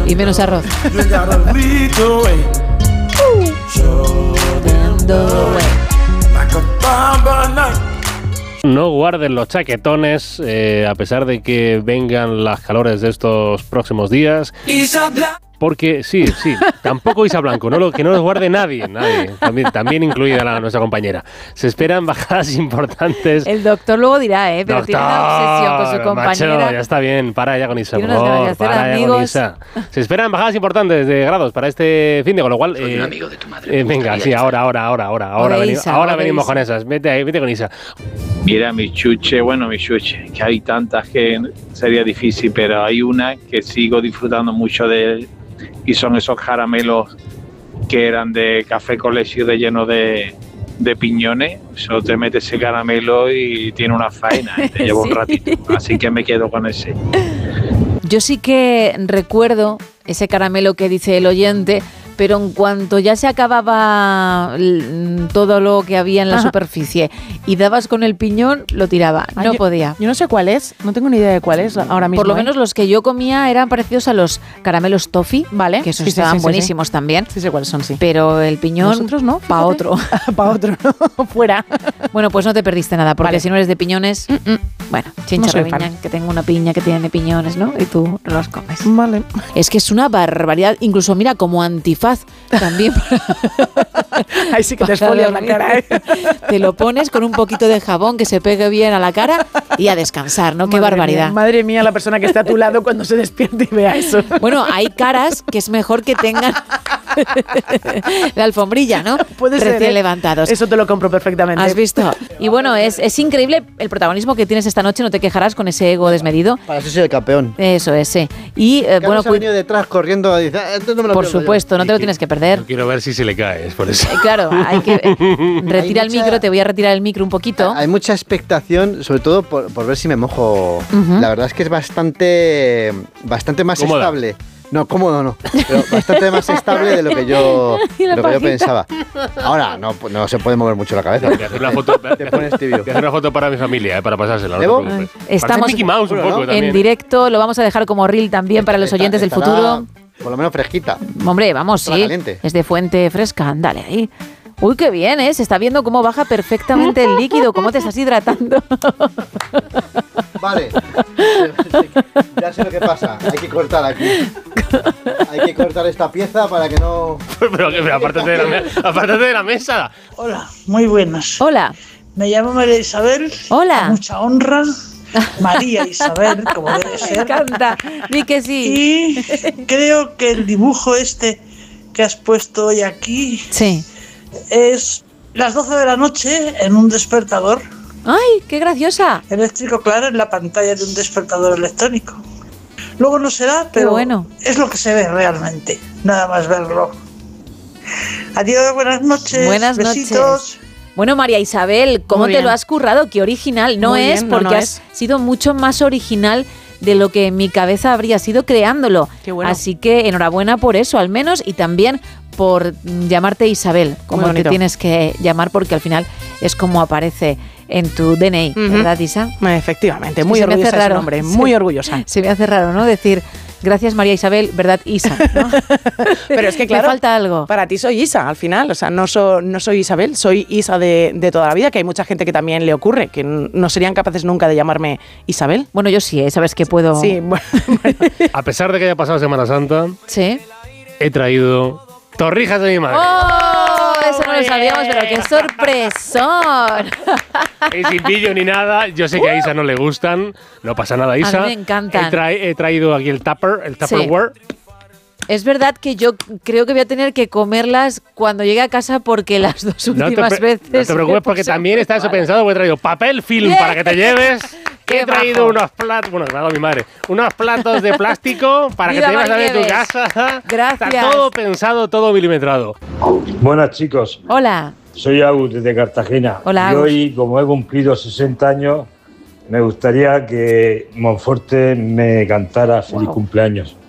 Y menos arroz. No guarden los chaquetones, a pesar de que vengan las calores de estos próximos días. Porque, sí, tampoco Isa Blanco, que no los guarde nadie, también incluida nuestra compañera. Se esperan bajadas importantes. El doctor luego dirá, pero doctor, tiene una obsesión con su compañera. Macho, ya está bien, para ya con Isa, Tiene por unas ganas de favor, hacer para ya amigos. con Isa. Se esperan bajadas importantes de grados para este fin de, con lo cual... Soy un amigo de tu madre. Venga, sí, ahora venimos con esas. Vete con Isa. Mira, mi chuche, que hay tantas que sería difícil, pero hay una que sigo disfrutando mucho de, y son esos caramelos que eran de café con leche relleno de piñones. Eso te metes ese caramelo y tiene una faena, y te lleva un ratito. Así que me quedo con ese. Yo sí que recuerdo ese caramelo que dice el oyente, pero en cuanto ya se acababa todo lo que había en la superficie y dabas con el piñón, lo tiraba. No podía. Yo no sé cuál es, no tengo ni idea de cuál es ahora mismo. Por lo menos los que yo comía eran parecidos a los caramelos toffee, ¿vale? Que esos estaban buenísimos también. Sí sé cuáles son, sí. Pero el piñón, nosotros no, para otro. Para otro, no, fuera. Bueno, pues no te perdiste nada, porque si no eres de piñones, bueno, chincharrabiña, que tengo una piña que tiene piñones, ¿no? Y tú no los comes. Vale. Es que es una barbaridad, incluso mira, como antifaz también. Ahí sí que te esfolias la cara, ¿eh? Te lo pones con un poquito de jabón que se pegue bien a la cara y a descansar, ¿no? Qué barbaridad. Madre mía, la persona que está a tu lado cuando se despierte y vea eso. Bueno, hay caras que es mejor que tengan la alfombrilla, ¿no? Puede ser, recién levantados. Eso te lo compro perfectamente. ¿Has visto? Y bueno, es increíble el protagonismo que tienes esta noche, no te quejarás con ese ego desmedido. Para eso soy el campeón. Eso es, sí. Y bueno, ha venido detrás corriendo a decir, no me lo por supuesto, no te lo tienes que perder. Yo quiero ver si se le cae, es por eso. Claro, hay que retira el micro, te voy a retirar el micro un poquito. Hay mucha expectación, sobre todo por ver si me mojo. La verdad es que es bastante más cómoda. Estable. No, cómodo no, pero bastante más estable de lo que yo pensaba. Ahora, no se puede mover mucho la cabeza. Voy a hacer una foto, te pones tibio. Voy a hacer una foto para mi familia, para pasársela. ¿Debo? No Estamos Mickey Mouse un poco, en directo, lo vamos a dejar como reel también para los oyentes del futuro. Por lo menos fresquita. Hombre, vamos, sí. Caliente. Es de fuente fresca, dale ahí. Uy, qué bien, ¿eh? Se está viendo cómo baja perfectamente el líquido, cómo te estás hidratando. Vale, ya sé lo que pasa. Hay que cortar aquí. Hay que cortar esta pieza para que no... pero apártate de la mesa. Hola, muy buenas. Hola. Me llamo María Isabel. Hola. Con mucha honra. María Isabel, como debe ser. Me encanta. Di que sí. Y creo que el dibujo que has puesto hoy aquí... Sí. Es las 12 de la noche en un despertador. ¡Ay, qué graciosa! Eléctrico, claro, en la pantalla de un despertador electrónico. Luego no será, pero bueno. Es lo que se ve realmente. Nada más verlo. Adiós, buenas noches. Buenas besitos. noches. Bueno, María Isabel, ¿cómo te lo has currado? Qué original. No muy es bien, porque has sido mucho más original de lo que en mi cabeza habría sido creándolo. Qué bueno. Así que enhorabuena por eso, al menos, y también por llamarte Isabel, como te tienes que llamar, porque al final es como aparece en tu DNI, ¿verdad, Isa? Efectivamente, muy orgullosa de ese nombre, muy orgullosa. Se me hace raro, ¿no? Decir, gracias María Isabel, ¿verdad, Isa? ¿No? Pero es que claro, me falta algo. Para ti soy Isa, al final, o sea, no soy Isabel, soy Isa de toda la vida, que hay mucha gente que también le ocurre, que no serían capaces nunca de llamarme Isabel. Bueno, yo sí, sabes que puedo... Sí, bueno. A pesar de que haya pasado Semana Santa, sí, he traído torrijas de mi madre. ¡Oh! Eso no lo sabíamos, pero qué sorpresón. Y sin pillo ni nada, yo sé que a Isa no le gustan, no pasa nada, Isa. A mí me encantan. He traído aquí el Tupperware. Sí. Es verdad que yo creo que voy a tener que comerlas cuando llegue a casa porque las dos últimas veces... No te preocupes porque también está eso pensado, porque he traído papel film para que te lleves. He traído unos platos, bueno, claro, mi madre, unos platos de plástico para que te lleves a ver tu casa. Gracias. Está todo pensado, todo milimetrado. Buenas, chicos. Hola. Soy Agus desde Cartagena. Hola, y Agus. hoy, como he cumplido 60 años, me gustaría que Monforte me cantara feliz cumpleaños.